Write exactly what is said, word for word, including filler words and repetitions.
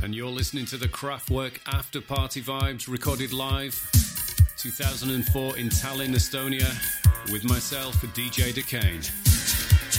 And you're listening to the Kraftwerk After Party Vibes, recorded live two thousand four in Tallinn, Estonia, with myself, D J Decane.